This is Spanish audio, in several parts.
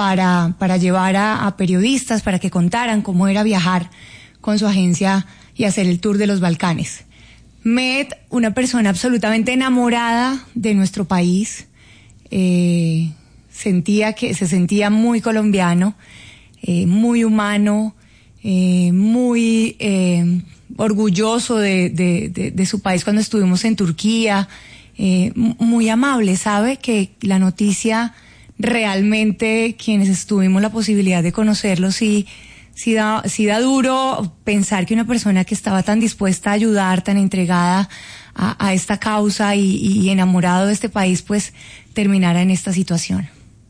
para llevar a periodistas, para que contaran cómo era viajar con su agencia y hacer el tour de los Balcanes. Met, una persona absolutamente enamorada de nuestro país, se sentía muy colombiano, muy humano, muy orgulloso de su país cuando estuvimos en Turquía, muy amable. Sabe que la noticia realmente, quienes tuvimos la posibilidad de conocerlo, sí da duro pensar que una persona que estaba tan dispuesta a ayudar, tan entregada a esta causa y enamorado de este país, pues terminara en esta situación.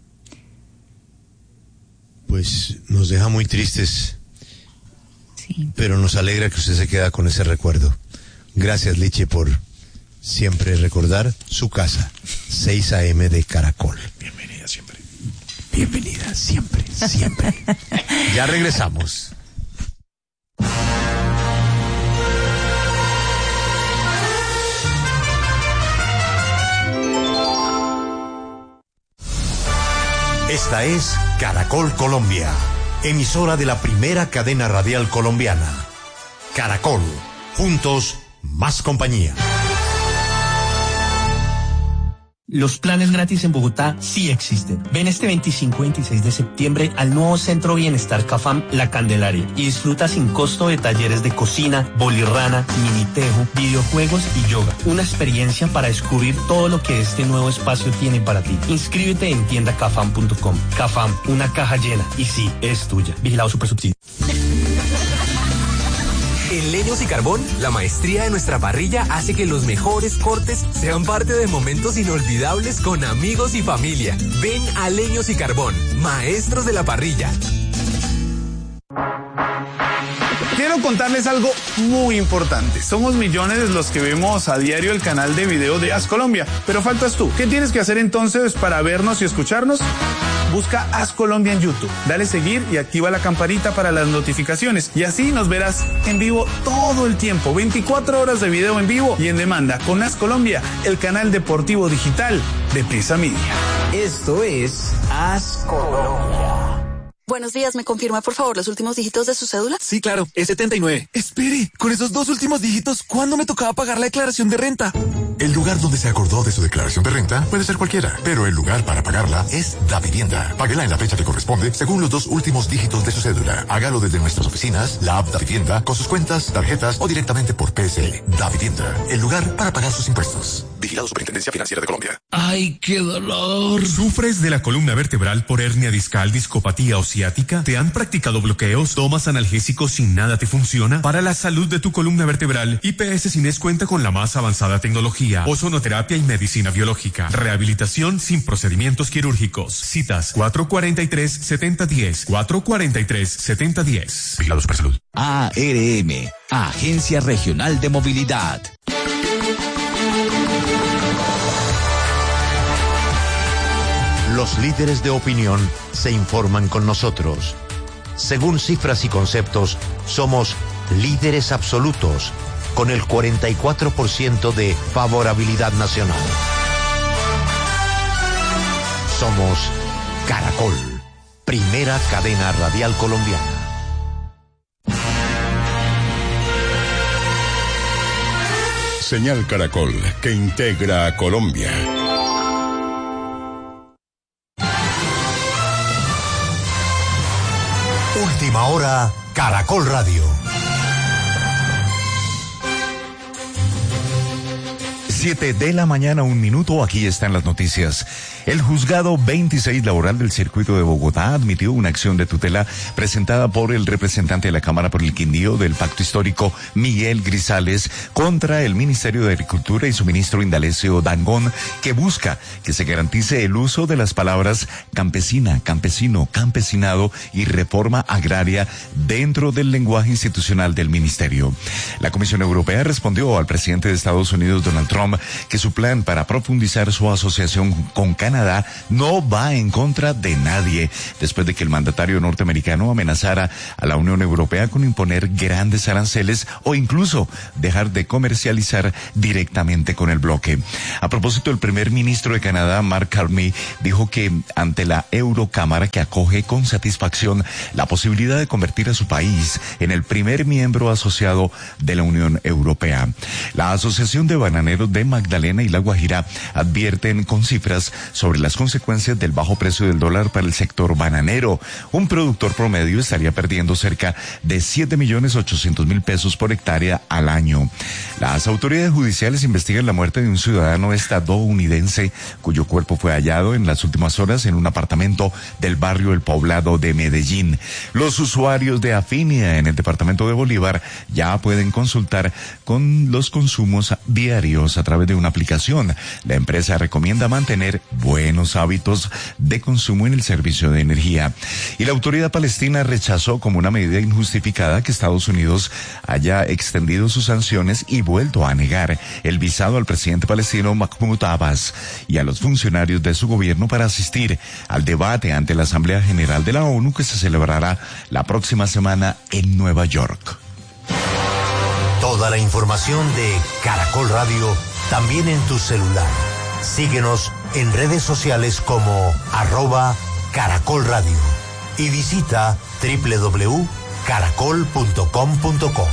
Pues nos deja muy tristes, sí, pero nos alegra que usted se queda con ese recuerdo. Gracias, Liche, por siempre recordar su casa, 6 AM de Caracol. Bienvenida siempre. Bienvenida siempre, siempre. Ya regresamos. Esta es Caracol Colombia, emisora de la primera cadena radial colombiana. Caracol, juntos, más compañía. Los planes gratis en Bogotá sí existen. Ven este 25 y 26 de septiembre al nuevo Centro Bienestar Cafam La Candelaria y disfruta sin costo de talleres de cocina, bolirrana, minitejo, videojuegos y yoga. Una experiencia para descubrir todo lo que este nuevo espacio tiene para ti. Inscríbete en tiendacafam.com. Cafam, una caja llena. Y sí, es tuya. Vigilado Supersubsidio. En Leños y Carbón, la maestría de nuestra parrilla hace que los mejores cortes sean parte de momentos inolvidables con amigos y familia. Ven a Leños y Carbón, maestros de la parrilla. Quiero contarles algo muy importante. Somos millones los que vemos a diario el canal de video de As Colombia, pero faltas tú. ¿Qué tienes que hacer entonces para vernos y escucharnos? Busca As Colombia en YouTube, dale seguir y activa la campanita para las notificaciones y así nos verás en vivo todo el tiempo, 24 horas de video en vivo y en demanda con As Colombia, el canal deportivo digital de Prisa Media. Esto es As Colombia. Buenos días, ¿me confirma por favor los últimos dígitos de su cédula? Sí, claro, es 79. Espere, con esos 2 últimos dígitos, ¿cuándo me tocaba pagar la declaración de renta? El lugar donde se acordó de su declaración de renta puede ser cualquiera, pero el lugar para pagarla es Davivienda. Páguela en la fecha que corresponde según los 2 últimos dígitos de su cédula. Hágalo desde nuestras oficinas, la app Davivienda, con sus cuentas, tarjetas o directamente por PSE. Davivienda, el lugar para pagar sus impuestos. Vigilado Superintendencia Financiera de Colombia. ¡Ay, qué dolor! ¿Sufres de la columna vertebral por hernia discal, discopatía o ciática? ¿Te han practicado bloqueos? ¿Tomas analgésicos sin nada te funciona? Para la salud de tu columna vertebral, IPS Cines cuenta con la más avanzada tecnología, ozonoterapia y medicina biológica. Rehabilitación sin procedimientos quirúrgicos. Citas 443-7010. 443-7010. Vigilado Supersalud. ARM, Agencia Regional de Movilidad. Los líderes de opinión se informan con nosotros. Según cifras y conceptos, somos líderes absolutos, con el 44% de favorabilidad nacional. Somos Caracol, primera cadena radial colombiana. Señal Caracol, que integra a Colombia. Última hora, Caracol Radio. 7 de la mañana, 1 minuto, aquí están las noticias. El juzgado 26 laboral del circuito de Bogotá admitió una acción de tutela presentada por el representante de la Cámara por el Quindío del Pacto Histórico, Miguel Grisales, contra el Ministerio de Agricultura y su ministro Indalecio Dangond, que busca que se garantice el uso de las palabras campesina, campesino, campesinado y reforma agraria dentro del lenguaje institucional del ministerio. La Comisión Europea respondió al presidente de Estados Unidos, Donald Trump, que su plan para profundizar su asociación con Canadá Canadá no va en contra de nadie, después de que el mandatario norteamericano amenazara a la Unión Europea con imponer grandes aranceles o incluso dejar de comercializar directamente con el bloque. A propósito, el primer ministro de Canadá, Mark Carney, dijo que ante la Eurocámara, que acoge con satisfacción la posibilidad de convertir a su país en el primer miembro asociado de la Unión Europea. La Asociación de Bananeros de Magdalena y La Guajira advierten con cifras sobre las consecuencias del bajo precio del dólar para el sector bananero. Un productor promedio estaría perdiendo cerca de 7.800.000 pesos por hectárea al año. Las autoridades judiciales investigan la muerte de un ciudadano estadounidense cuyo cuerpo fue hallado en las últimas horas en un apartamento del barrio El Poblado de Medellín. Los usuarios de Afinia en el departamento de Bolívar ya pueden consultar con los consumos diarios a través de una aplicación. La empresa recomienda mantener buenos hábitos de consumo en el servicio de energía. Y la autoridad palestina rechazó como una medida injustificada que Estados Unidos haya extendido sus sanciones y vuelto a negar el visado al presidente palestino Mahmoud Abbas y a los funcionarios de su gobierno para asistir al debate ante la Asamblea General de la ONU que se celebrará la próxima semana en Nueva York. Toda la información de Caracol Radio también en tu celular. Síguenos en redes sociales como @Caracol Radio y visita www.caracol.com.co.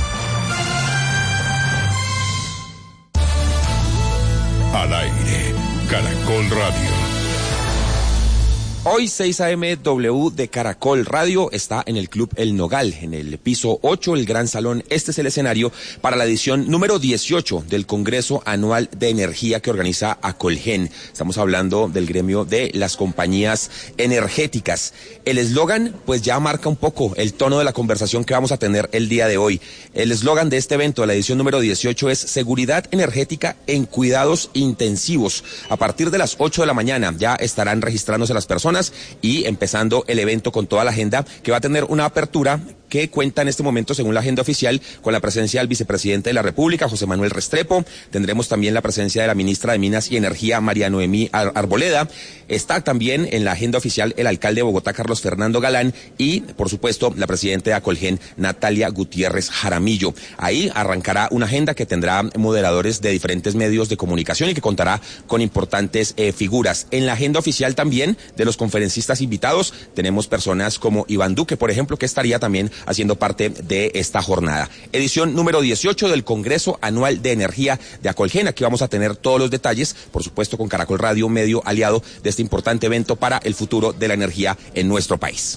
Al aire, Caracol Radio. Hoy 6 a.m. W de Caracol Radio está en el Club El Nogal, en el piso 8, el Gran Salón. Este es el escenario para la edición número 18 del Congreso Anual de Energía que organiza Acolgen. Estamos hablando del gremio de las compañías energéticas. El eslogan, pues ya marca un poco el tono de la conversación que vamos a tener el día de hoy. El eslogan de este evento, de la edición número 18, es Seguridad Energética en Cuidados Intensivos. A partir de las 8 de la mañana ya estarán registrándose las personas y empezando el evento con toda la agenda, que va a tener una apertura que cuenta en este momento, según la agenda oficial, con la presencia del vicepresidente de la República, José Manuel Restrepo. Tendremos también la presencia de la ministra de Minas y Energía, María Noemí Arboleda. Está también en la agenda oficial el alcalde de Bogotá, Carlos Fernando Galán, y, por supuesto, la presidenta de Acolgen, Natalia Gutiérrez Jaramillo. Ahí arrancará una agenda que tendrá moderadores de diferentes medios de comunicación y que contará con importantes figuras. En la agenda oficial también de los conferencistas invitados tenemos personas como Iván Duque, por ejemplo, que estaría también haciendo parte de esta jornada. Edición número 18 del Congreso Anual de Energía de Acolgen. Aquí vamos a tener todos los detalles, por supuesto con Caracol Radio, medio aliado de este importante evento para el futuro de la energía en nuestro país.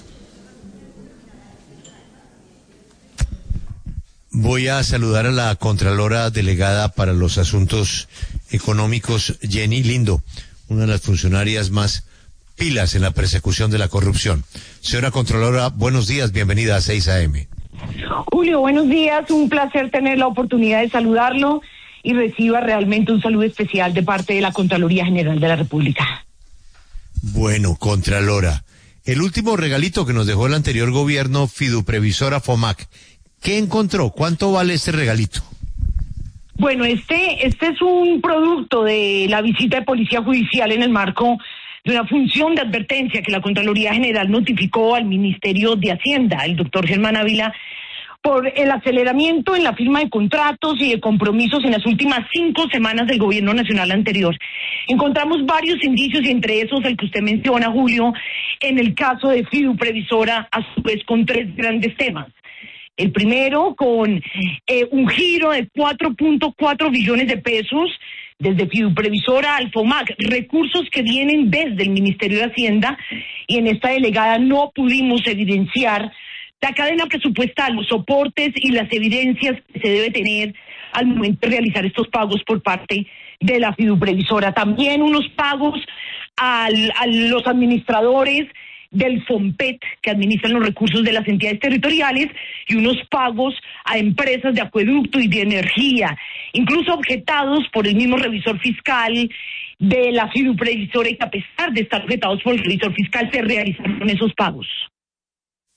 Voy a saludar a la Contralora Delegada para los Asuntos Económicos, Jenny Lindo, una de las funcionarias más pilas en la persecución de la corrupción. Señora Contralora, buenos días, bienvenida a 6 AM. Julio, buenos días, un placer tener la oportunidad de saludarlo y reciba realmente un saludo especial de parte de la Contraloría General de la República. Bueno, Contralora, el último regalito que nos dejó el anterior gobierno, Fiduprevisora FOMAC, ¿qué encontró? ¿Cuánto vale este regalito? Bueno, este es un producto de la visita de Policía Judicial en el marco de una función de advertencia que la Contraloría General notificó al Ministerio de Hacienda, el doctor Germán Ávila, por el aceleramiento en la firma de contratos y de compromisos en las últimas 5 semanas del gobierno nacional anterior. Encontramos varios indicios y entre esos el que usted menciona, Julio, en el caso de Fiduprevisora, a su vez con 3 grandes temas. El primero con un giro de 4.4 billones de pesos desde Fiduprevisora al FOMAC, recursos que vienen desde el Ministerio de Hacienda, y en esta delegada no pudimos evidenciar la cadena presupuestal, los soportes y las evidencias que se debe tener al momento de realizar estos pagos por parte de la Fiduprevisora. También unos pagos a los administradores del FOMPET, que administran los recursos de las entidades territoriales, y unos pagos a empresas de acueducto y de energía, incluso objetados por el mismo revisor fiscal de la Fiduprevisora, y que a pesar de estar objetados por el revisor fiscal se realizaron esos pagos.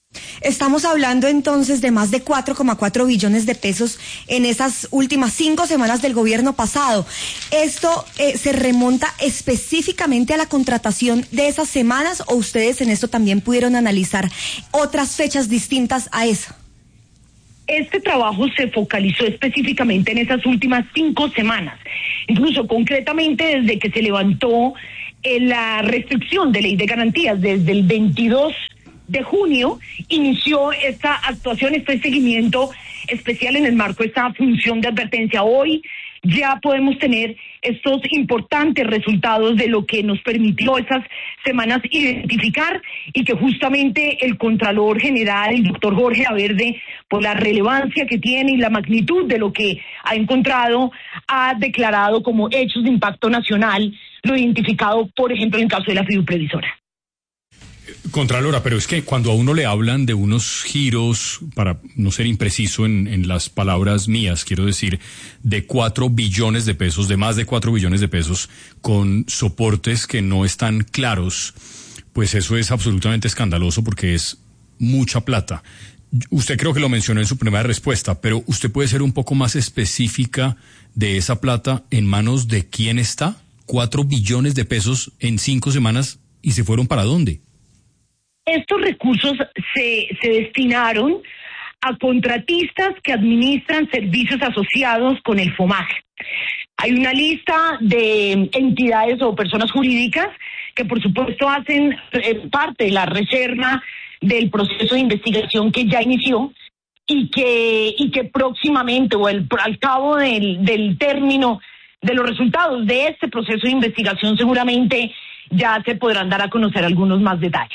Estamos hablando entonces de más de 4,4 billones de pesos en esas últimas 5 semanas del gobierno pasado. ¿Esto se remonta específicamente a la contratación de esas semanas o ustedes en esto también pudieron analizar otras fechas distintas a esa? Este trabajo se focalizó específicamente en esas últimas 5 semanas. Incluso concretamente desde que se levantó la restricción de ley de garantías, desde el 22 de junio, inició esta actuación, este seguimiento especial en el marco de esta función de advertencia. Hoy ya podemos tener estos importantes resultados de lo que nos permitió esas semanas identificar y que justamente el Contralor General, el doctor Jorge Laverde, por la relevancia que tiene y la magnitud de lo que ha encontrado, ha declarado como hechos de impacto nacional lo identificado, por ejemplo, en el caso de la fiduprevisora. Contralora, pero es que cuando a uno le hablan de unos giros, para no ser impreciso en las palabras mías, quiero decir, de 4 billones de pesos, de más de 4 billones de pesos, con soportes que no están claros, pues eso es absolutamente escandaloso porque es mucha plata. Usted creo que lo mencionó en su primera respuesta, pero ¿usted puede ser un poco más específica de esa plata en manos de quién está? 4 billones de pesos en 5 semanas, ¿y se fueron para dónde? Estos recursos se destinaron a contratistas que administran servicios asociados con el FOMAG. Hay una lista de entidades o personas jurídicas que por supuesto hacen parte de la reserva del proceso de investigación que ya inició y que próximamente o al cabo del término de los resultados de este proceso de investigación seguramente ya se podrán dar a conocer algunos más detalles.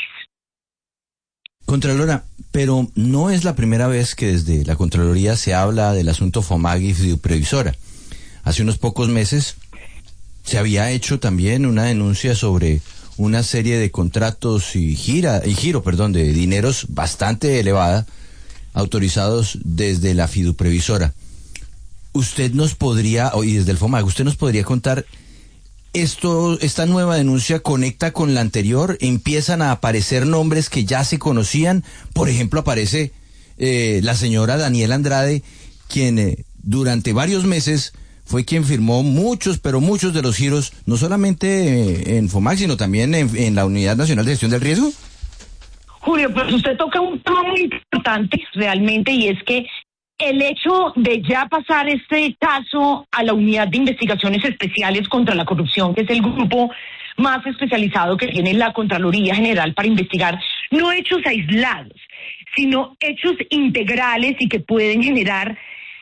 Contralora, pero no es la primera vez que desde la Contraloría se habla del asunto FOMAG y fiduprevisora. Hace unos pocos meses se había hecho también una denuncia sobre una serie de contratos y giro de dineros bastante elevada autorizados desde la fiduprevisora. Usted nos podría, y desde el FOMAG, usted nos podría contar, esta nueva denuncia conecta con la anterior, empiezan a aparecer nombres que ya se conocían, por ejemplo aparece la señora Daniela Andrade, quien durante varios meses fue quien firmó muchos de los giros, no solamente en FOMAG, sino también en la Unidad Nacional de Gestión del Riesgo. Julio, pues usted toca un tema muy importante realmente, y es que el hecho de ya pasar este caso a la Unidad de Investigaciones Especiales contra la Corrupción, que es el grupo más especializado que tiene la Contraloría General para investigar no hechos aislados, sino hechos integrales y que pueden generar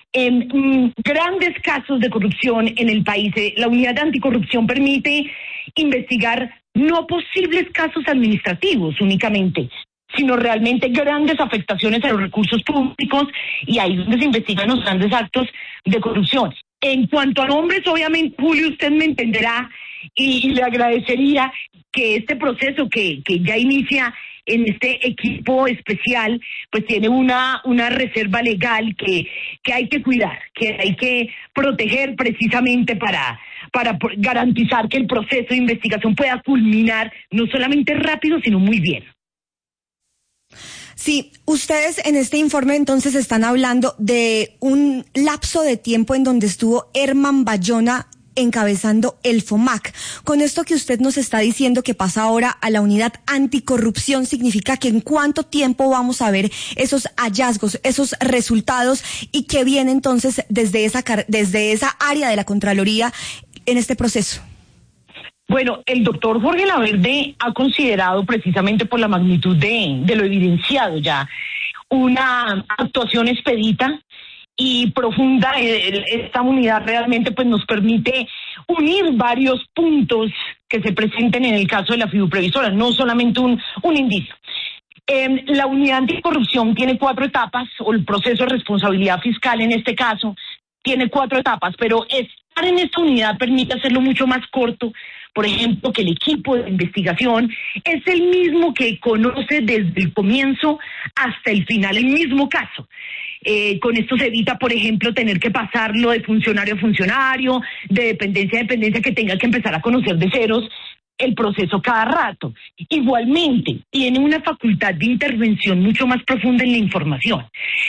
grandes casos de corrupción en el país. La Unidad de Anticorrupción permite investigar no posibles casos administrativos únicamente, sino realmente grandes afectaciones a los recursos públicos, y ahí es donde se investigan los grandes actos de corrupción. En cuanto a nombres, obviamente, Julio, usted me entenderá y le agradecería que este proceso que ya inicia en este equipo especial, pues tiene una reserva legal que hay que cuidar, que hay que proteger precisamente para garantizar que el proceso de investigación pueda culminar no solamente rápido, sino muy bien. Sí, ustedes en este informe entonces están hablando de un lapso de tiempo en donde estuvo Herman Bayona encabezando el FOMAC. Con esto que usted nos está diciendo que pasa ahora a la Unidad Anticorrupción, ¿significa que en cuánto tiempo vamos a ver esos hallazgos, esos resultados, y qué viene entonces desde esa área de la Contraloría en este proceso? Bueno, el doctor Jorge Laverde ha considerado, precisamente por la magnitud de lo evidenciado ya, una actuación expedita y profunda. Esta unidad realmente pues nos permite unir varios puntos que se presenten en el caso de la fiduprevisora, no solamente un indicio. La unidad anticorrupción tiene 4 etapas, o el proceso de responsabilidad fiscal en este caso tiene 4 etapas, pero estar en esta unidad permite hacerlo mucho más corto. Por ejemplo, que el equipo de investigación es el mismo que conoce desde el comienzo hasta el final el mismo caso. Con esto se evita, por ejemplo, tener que pasarlo de funcionario a funcionario, de dependencia a dependencia, que tenga que empezar a conocer de ceros el proceso cada rato. Igualmente, tiene una facultad de intervención mucho más profunda en la información.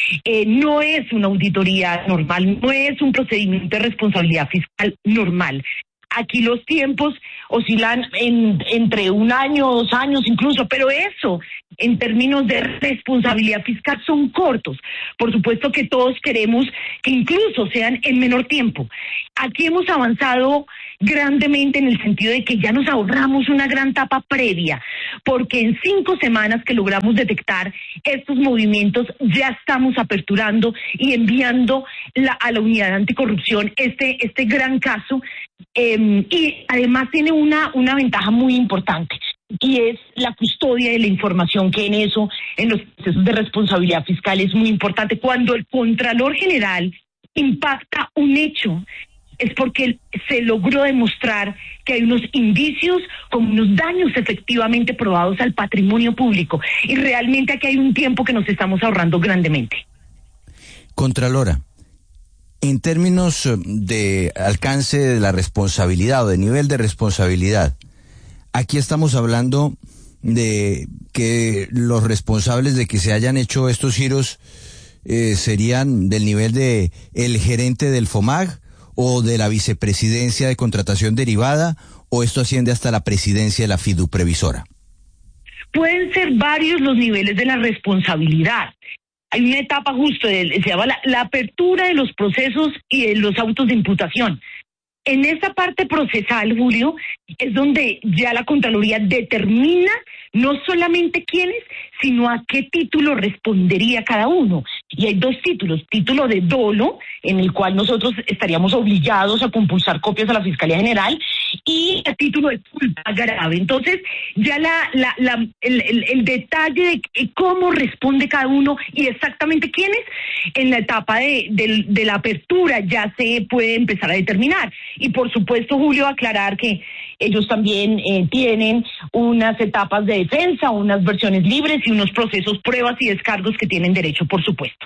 No es una auditoría normal, no es un procedimiento de responsabilidad fiscal normal. Aquí los tiempos oscilan entre 1 año, 2 años incluso, pero eso, en términos de responsabilidad fiscal, son cortos. Por supuesto que todos queremos que incluso sean en menor tiempo. Aquí hemos avanzado grandemente en el sentido de que ya nos ahorramos una gran etapa previa, porque en 5 semanas que logramos detectar estos movimientos, ya estamos aperturando y enviando a la unidad anticorrupción este gran caso. Y además tiene una ventaja muy importante, y es la custodia de la información, que en los procesos de responsabilidad fiscal es muy importante. Cuando el Contralor General impacta un hecho, es porque se logró demostrar que hay unos indicios con unos daños efectivamente probados al patrimonio público, y realmente aquí hay un tiempo que nos estamos ahorrando grandemente. Contralora, en términos de alcance de la responsabilidad o de nivel de responsabilidad, aquí estamos hablando de que los responsables de que se hayan hecho estos giros serían del nivel de el gerente del FOMAG o de la vicepresidencia de contratación derivada, o esto asciende hasta la presidencia de la fiduprevisora. Pueden ser varios los niveles de la responsabilidad. Hay una etapa justo, se llama la apertura de los procesos y de los autos de imputación. En esa parte procesal, Julio, es donde ya la Contraloría determina no solamente quiénes, sino a qué título respondería cada uno. Y hay 2 títulos: título de dolo, en el cual nosotros estaríamos obligados a compulsar copias a la Fiscalía General, y el título de culpa grave. Entonces, ya el detalle de cómo responde cada uno y exactamente quiénes, en la etapa de la apertura ya se puede empezar a determinar. Y por supuesto, Julio, aclarar que ellos también tienen unas etapas de defensa, unas versiones libres y unos procesos, pruebas y descargos que tienen derecho, por supuesto.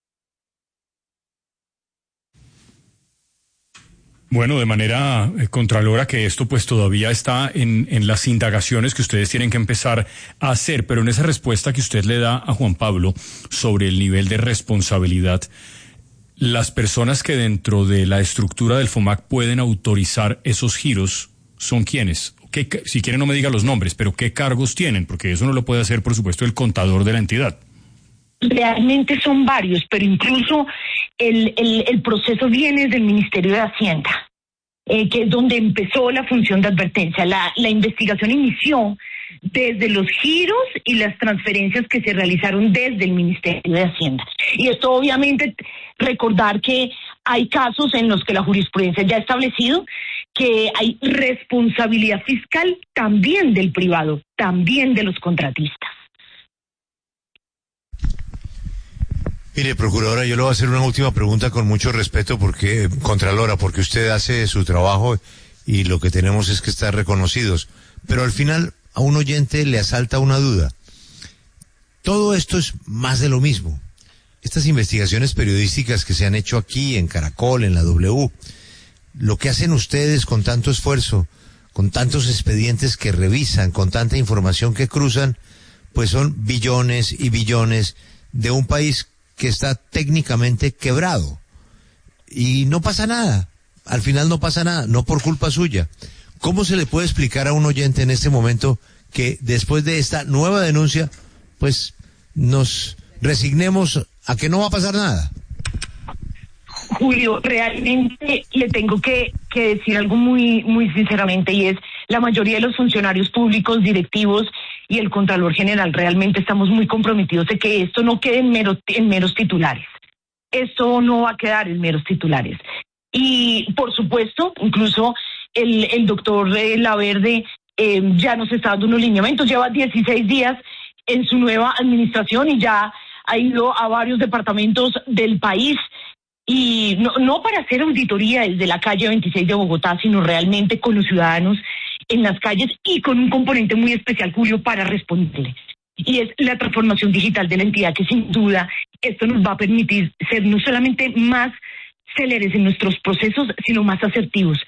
Bueno, de manera contralora, que esto pues todavía está en las indagaciones que ustedes tienen que empezar a hacer, pero en esa respuesta que usted le da a Juan Pablo sobre el nivel de responsabilidad, las personas que dentro de la estructura del FOMAC pueden autorizar esos giros, ¿son quiénes? Si quieren no me diga los nombres, pero ¿qué cargos tienen? Porque eso no lo puede hacer, por supuesto, el contador de la entidad. Realmente son varios, pero incluso el proceso viene del Ministerio de Hacienda, que es donde empezó la función de advertencia. La investigación inició desde los giros y las transferencias que se realizaron desde el Ministerio de Hacienda. Y esto obviamente, recordar que hay casos en los que la jurisprudencia ya ha establecido que hay responsabilidad fiscal también del privado, también de los contratistas. Mire, procuradora, yo le voy a hacer una última pregunta con mucho respeto, porque, Contralora, porque usted hace su trabajo y lo que tenemos es que estar reconocidos. Pero al final a un oyente le asalta una duda. Todo esto es más de lo mismo. Estas investigaciones periodísticas que se han hecho aquí, en Caracol, en la W, lo que hacen ustedes con tanto esfuerzo, con tantos expedientes que revisan, con tanta información que cruzan, pues son billones y billones de un país que está técnicamente quebrado. Y no pasa nada. Al final no pasa nada, no por culpa suya. ¿Cómo se le puede explicar a un oyente en este momento que después de esta nueva denuncia, pues nos resignemos a que no va a pasar nada? Julio, realmente le tengo que decir algo muy, muy sinceramente, y es: la mayoría de los funcionarios públicos, directivos y el Contralor General realmente estamos muy comprometidos de que esto no quede en meros titulares. Esto no va a quedar en meros titulares. Y por supuesto, incluso el doctor Laverde ya nos está dando unos lineamientos. Lleva 16 días en su nueva administración y ya ha ido a varios departamentos del país, y no para hacer auditoría desde la calle 26 de Bogotá, sino realmente con los ciudadanos en las calles, y con un componente muy especial, Julio, para responderle. Y es la transformación digital de la entidad, que sin duda esto nos va a permitir ser no solamente más céleres en nuestros procesos, sino más asertivos.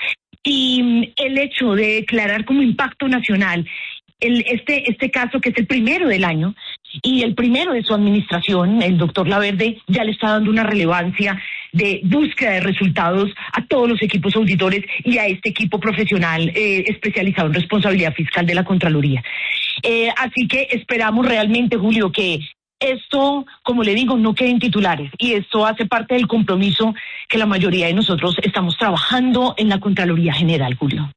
Y el hecho de declarar como impacto nacional este caso, que es el primero del año y el primero de su administración, el doctor Laverde ya le está dando una relevancia de búsqueda de resultados a todos los equipos auditores y a este equipo profesional especializado en responsabilidad fiscal de la Contraloría. Así que esperamos realmente, Julio, que esto, como le digo, no quede en titulares, y esto hace parte del compromiso que la mayoría de nosotros estamos trabajando en la Contraloría General, Julio.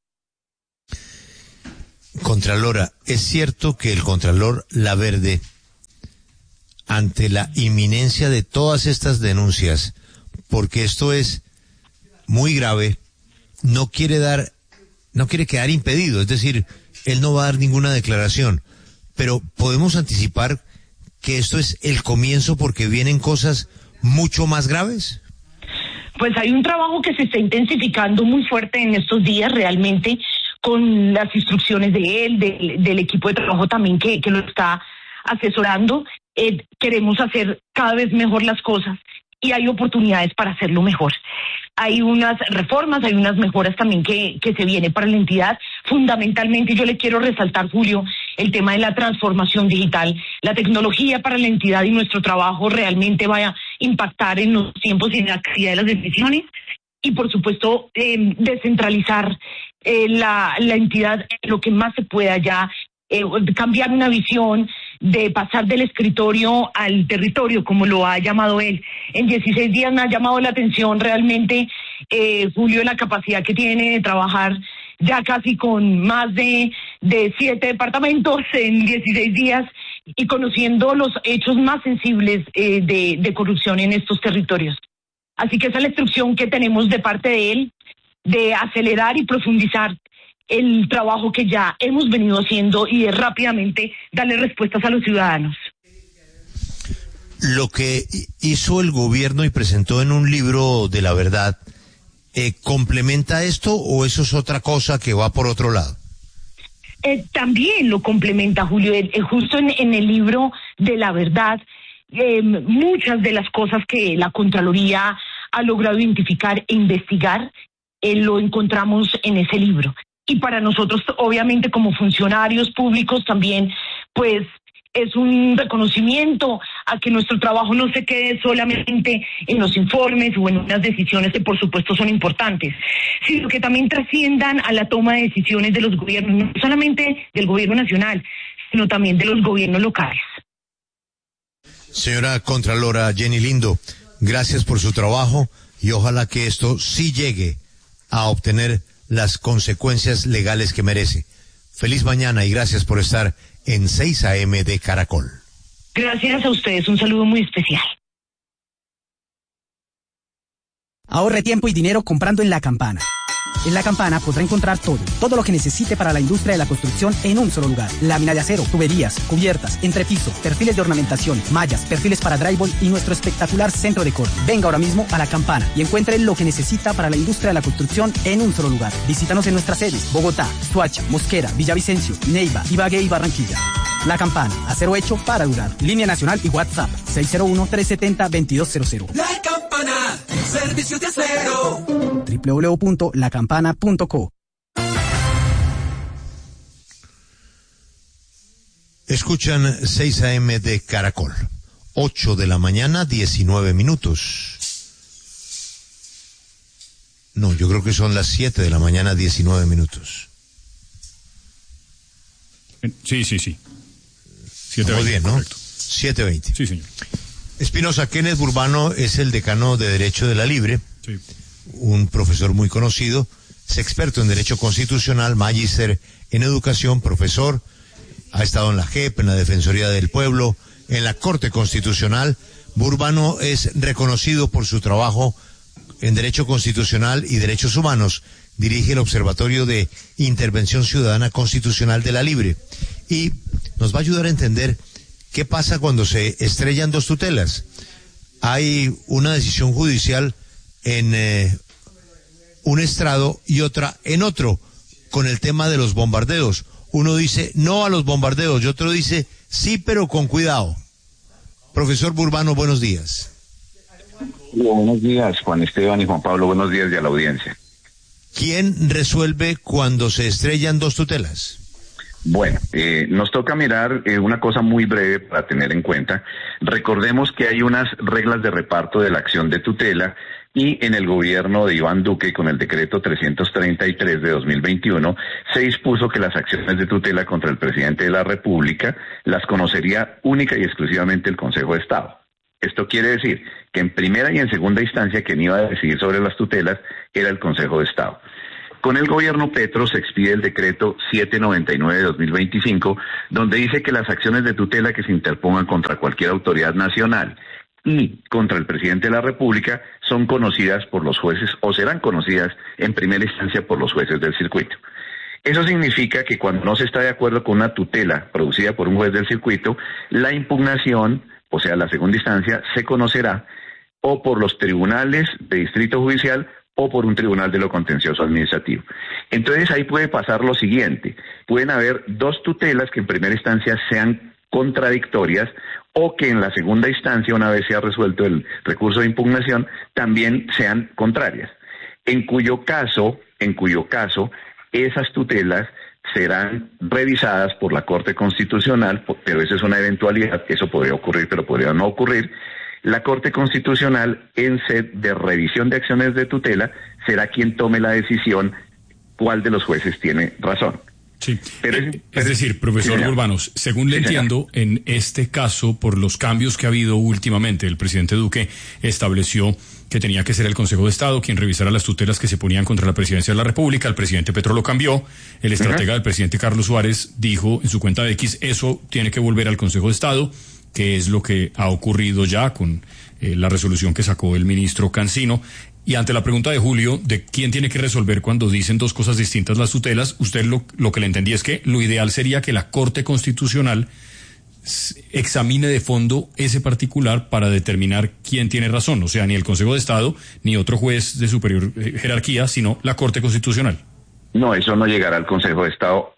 Contralora, ¿es cierto que el Contralor Laverde, ante la inminencia de todas estas denuncias, porque esto es muy grave, no quiere quedar impedido? Es decir, él no va a dar ninguna declaración, pero podemos anticipar que esto es el comienzo, porque vienen cosas mucho más graves. Pues hay un trabajo que se está intensificando muy fuerte en estos días, realmente, con las instrucciones de él, del equipo de trabajo también que lo está asesorando. Queremos hacer cada vez mejor las cosas y hay oportunidades para hacerlo mejor. Hay unas reformas, hay unas mejoras también que se vienen para la entidad. Fundamentalmente yo le quiero resaltar, Julio, el tema de la transformación digital. La tecnología para la entidad y nuestro trabajo realmente va a impactar en los tiempos y en la calidad de las decisiones. Y por supuesto, descentralizar la entidad lo que más se pueda ya, cambiar una visión de pasar del escritorio al territorio, como lo ha llamado él. En 16 días me ha llamado la atención realmente, Julio, la capacidad que tiene de trabajar ya casi con más de 7 departamentos en 16 días y conociendo los hechos más sensibles de corrupción en estos territorios. Así que esa es la instrucción que tenemos de parte de él, de acelerar y profundizar el trabajo que ya hemos venido haciendo y de rápidamente darle respuestas a los ciudadanos. Lo que hizo el gobierno y presentó en un libro de la verdad, ¿complementa esto o eso es otra cosa que va por otro lado? También lo complementa, Julio. Justo en el libro de la verdad, muchas de las cosas que la Contraloría ha logrado identificar e investigar, lo encontramos en ese libro. Y para nosotros, obviamente, como funcionarios públicos también, pues es un reconocimiento a que nuestro trabajo no se quede solamente en los informes o en unas decisiones que por supuesto son importantes, sino que también trasciendan a la toma de decisiones de los gobiernos, no solamente del gobierno nacional, sino también de los gobiernos locales. Señora Contralora Jenny Lindo, gracias por su trabajo y ojalá que esto sí llegue a obtener las consecuencias legales que merece. Feliz mañana y gracias por estar en 6 AM de Caracol. Gracias a ustedes, un saludo muy especial. Ahorre tiempo y dinero comprando en La Campana. En La Campana podrá encontrar todo lo que necesite para la industria de la construcción en un solo lugar. Lámina de acero, tuberías, cubiertas, entrepiso, perfiles de ornamentación, mallas, perfiles para drywall y nuestro espectacular centro de corte. Venga ahora mismo a La Campana y encuentre lo que necesita para la industria de la construcción en un solo lugar. Visítanos en nuestras sedes: Bogotá, Soacha, Mosquera, Villavicencio, Neiva, Ibagué y Barranquilla. La Campana, acero hecho para durar. Línea nacional y WhatsApp 601-370-2200. La Campana, servicios de acero. www.lacampana.co. Escuchan 6 AM de Caracol. 8 de la mañana, 19 minutos. No, yo creo que son las 7 de la mañana, 19 minutos. Sí. 7:20. Muy bien, ¿no? Correcto. 7:20. Sí, señor. Espinosa, Kenneth Burbano es el decano de Derecho de la Libre. Sí. Un profesor muy conocido, es experto en Derecho Constitucional, magíster en Educación, profesor, ha estado en la JEP, en la Defensoría del Pueblo, en la Corte Constitucional. Burbano es reconocido por su trabajo en Derecho Constitucional y Derechos Humanos. Dirige el Observatorio de Intervención Ciudadana Constitucional de la Libre. Y nos va a ayudar a entender qué pasa cuando se estrellan dos tutelas. Hay una decisión judicial en un estrado y otra en otro, con el tema de los bombardeos. Uno dice no a los bombardeos y otro dice sí, pero con cuidado. Profesor Burbano, buenos días. Buenos días, Juan Esteban y Juan Pablo, buenos días y a la audiencia. ¿quién resuelve cuando se estrellan dos tutelas? Bueno, nos toca mirar una cosa muy breve para tener en cuenta. Recordemos que hay unas reglas de reparto de la acción de tutela y en el gobierno de Iván Duque, con el decreto 333 de 2021, se dispuso que las acciones de tutela contra el presidente de la República las conocería única y exclusivamente el Consejo de Estado. Esto quiere decir que en primera y en segunda instancia quien iba a decidir sobre las tutelas era el Consejo de Estado. Con el gobierno Petro se expide el decreto 799 de 2025, donde dice que las acciones de tutela que se interpongan contra cualquier autoridad nacional y contra el presidente de la República son conocidas por los jueces o serán conocidas en primera instancia por los jueces del circuito. Eso significa que cuando no se está de acuerdo con una tutela producida por un juez del circuito, la impugnación, o sea, la segunda instancia, se conocerá o por los tribunales de distrito judicial o por un tribunal de lo contencioso administrativo. Entonces ahí puede pasar lo siguiente: pueden haber dos tutelas que en primera instancia sean contradictorias o que en la segunda instancia, una vez sea resuelto el recurso de impugnación, también sean contrarias. En cuyo caso, esas tutelas serán revisadas por la Corte Constitucional, pero esa es una eventualidad, eso podría ocurrir, pero podría no ocurrir. La Corte Constitucional, en sed de revisión de acciones de tutela, será quien tome la decisión cuál de los jueces tiene razón. Sí, es decir, profesor Urbanos, según le entiendo, en este caso, por los cambios que ha habido últimamente, el presidente Duque estableció que tenía que ser el Consejo de Estado quien revisara las tutelas que se ponían contra la presidencia de la República. El presidente Petro lo cambió. El estratega del presidente Carlos Suárez dijo en su cuenta de X, eso tiene que volver al Consejo de Estado, que es lo que ha ocurrido ya con la resolución que sacó el ministro Cancino. Y ante la pregunta de Julio de quién tiene que resolver cuando dicen dos cosas distintas las tutelas, usted lo que le entendí es que lo ideal sería que la Corte Constitucional examine de fondo ese particular para determinar quién tiene razón, o sea, ni el Consejo de Estado ni otro juez de superior jerarquía, sino la Corte Constitucional. No, eso no llegará al Consejo de Estado.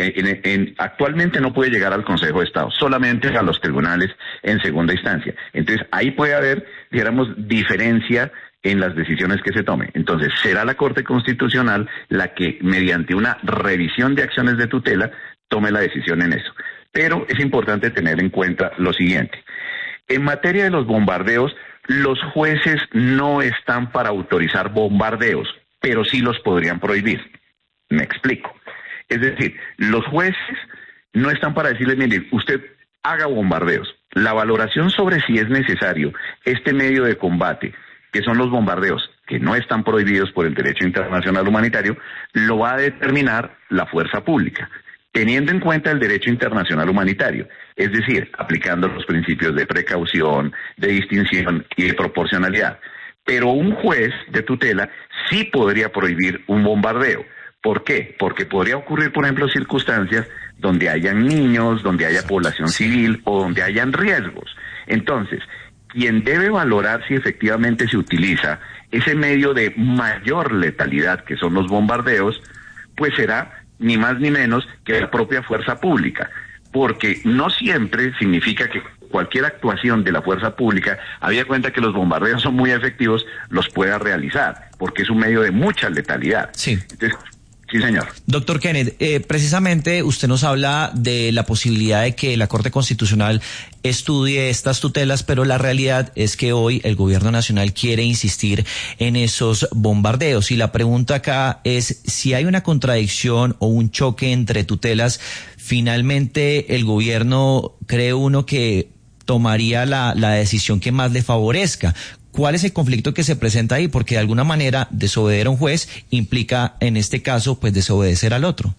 Actualmente no puede llegar al Consejo de Estado, solamente a los tribunales en segunda instancia. Entonces, ahí puede haber, dijéramos, diferencia en las decisiones que se tomen. Entonces, será la Corte Constitucional la que, mediante una revisión de acciones de tutela, tome la decisión en eso. Pero es importante tener en cuenta lo siguiente. En materia de los bombardeos, los jueces no están para autorizar bombardeos, pero sí los podrían prohibir. Me explico. Es decir, los jueces no están para decirle, mire, usted haga bombardeos. La valoración sobre si es necesario este medio de combate, que son los bombardeos, que no están prohibidos por el derecho internacional humanitario, lo va a determinar la fuerza pública, teniendo en cuenta el derecho internacional humanitario, es decir, aplicando los principios de precaución, de distinción y de proporcionalidad. Pero un juez de tutela sí podría prohibir un bombardeo. ¿Por qué? Porque podría ocurrir, por ejemplo, circunstancias donde hayan niños, donde haya población civil o donde hayan riesgos. Entonces, quien debe valorar si efectivamente se utiliza ese medio de mayor letalidad, que son los bombardeos, pues será ni más ni menos que la propia fuerza pública, porque no siempre significa que cualquier actuación de la fuerza pública, habida cuenta que los bombardeos son muy efectivos, los pueda realizar, porque es un medio de mucha letalidad. Sí. Entonces, sí, señor. Doctor Kenneth, precisamente usted nos habla de la posibilidad de que la Corte Constitucional estudie estas tutelas, pero la realidad es que hoy el gobierno nacional quiere insistir en esos bombardeos. Y la pregunta acá es si hay una contradicción o un choque entre tutelas. Finalmente, el gobierno cree uno que tomaría la decisión que más le favorezca. ¿Cuál es el conflicto que se presenta ahí? Porque de alguna manera desobedecer a un juez implica, en este caso, pues desobedecer al otro.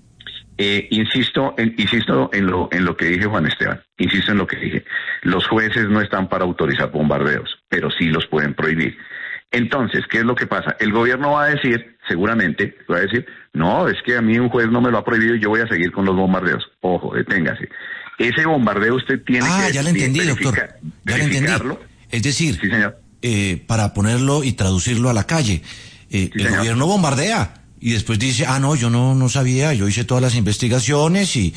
Insisto en lo que dije, Juan Esteban. Insisto en lo que dije. Los jueces no están para autorizar bombardeos, pero sí los pueden prohibir. Entonces, ¿qué es lo que pasa? El gobierno va a decir, seguramente, no, es que a mí un juez no me lo ha prohibido y yo voy a seguir con los bombardeos. Ojo, deténgase. Ese bombardeo usted tiene que ya lo entendí, doctor. Ya lo entendí. Es decir, sí, señor. Para ponerlo y traducirlo a la calle, el gobierno bombardea y después dice, no, yo no sabía, yo hice todas las investigaciones y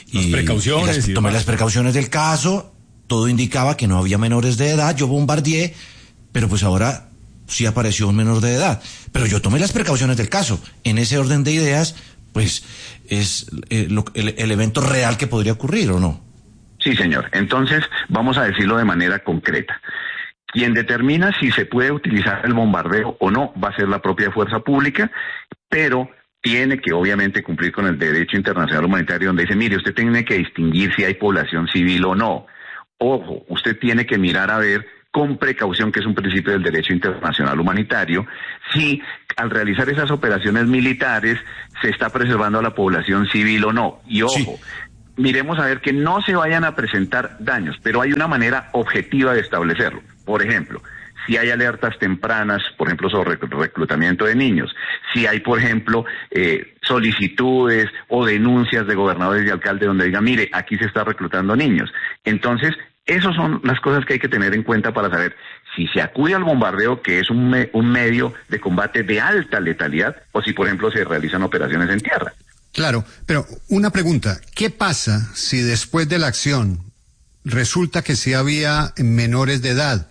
tomé las precauciones del caso, todo indicaba que no había menores de edad, yo bombardeé, pero pues ahora sí apareció un menor de edad. Pero yo tomé las precauciones del caso. En ese orden de ideas, pues es el evento real que podría ocurrir, ¿o no? Sí, señor. Entonces, vamos a decirlo de manera concreta. Quien determina si se puede utilizar el bombardeo o no va a ser la propia fuerza pública, pero tiene que obviamente cumplir con el derecho internacional humanitario, donde dice, mire, usted tiene que distinguir si hay población civil o no. Ojo, usted tiene que mirar a ver con precaución, que es un principio del derecho internacional humanitario, si al realizar esas operaciones militares se está preservando a la población civil o no. Y ojo, miremos a ver que no se vayan a presentar daños, pero hay una manera objetiva de establecerlo. Por ejemplo, si hay alertas tempranas, por ejemplo, sobre reclutamiento de niños, si hay, por ejemplo, solicitudes o denuncias de gobernadores y alcaldes donde digan, mire, aquí se está reclutando niños. Entonces, esas son las cosas que hay que tener en cuenta para saber si se acude al bombardeo, que es un medio de combate de alta letalidad, o si, por ejemplo, se realizan operaciones en tierra. Claro, pero una pregunta, ¿qué pasa si después de la acción resulta que sí había menores de edad?